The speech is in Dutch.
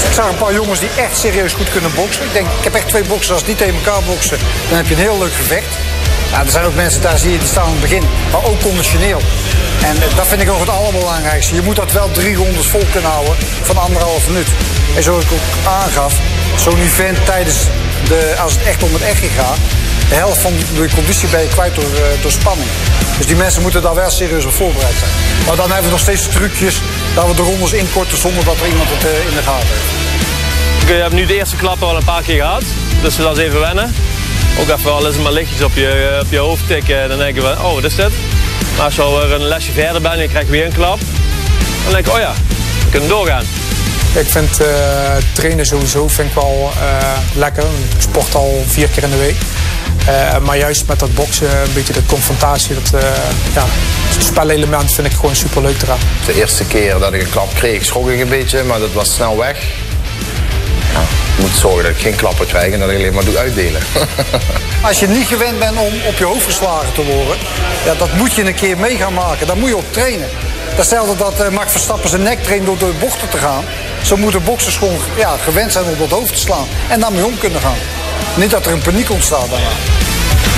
Ik zag een paar jongens die echt serieus goed kunnen boksen. Ik heb echt 2 boksers, als die tegen elkaar boksen, dan heb je een heel leuk gevecht. Ja, er zijn ook mensen, daar zie je, die staan aan het begin, maar ook conditioneel. En dat vind ik nog het allerbelangrijkste. Je moet dat wel 3 rondes vol kunnen houden van 1,5 minuut. En zoals ik ook aangaf, zo'n event als het echt om het echtje gaat, de helft van de conditie ben je kwijt door spanning. Dus die mensen moeten daar wel serieus op voorbereid zijn. Maar dan hebben we nog steeds trucjes dat we de rondes inkorten zonder dat er iemand het in de gaten heeft. Je hebt nu de eerste klappen al een paar keer gehad, dus dat is even wennen. Ook even al eens maar lichtjes op je hoofd tikken, dan denken we, oh wat is dit? Maar als je alweer een lesje verder bent en je krijgt weer een klap, dan denk ik, oh ja, we kunnen doorgaan. Ik vind trainen sowieso vind ik wel lekker. Ik sport al 4 keer in de week. Maar juist met dat boksen, een beetje de confrontatie, het spelelement vind ik gewoon super leuk eraan. De eerste keer dat ik een klap kreeg, schrok ik een beetje, maar dat was snel weg. Ja, ik moet zorgen dat ik geen klappen krijg en dat ik alleen maar doe uitdelen. Als je niet gewend bent om op je hoofd geslagen te worden, ja, dat moet je een keer mee gaan maken. Daar moet je op trainen. Hetzelfde dat Max Verstappen zijn nek traint door de bochten te gaan. Zo moeten boksers gewoon gewend zijn om op dat hoofd te slaan. En daarmee om kunnen gaan. Niet dat er een paniek ontstaat daarna.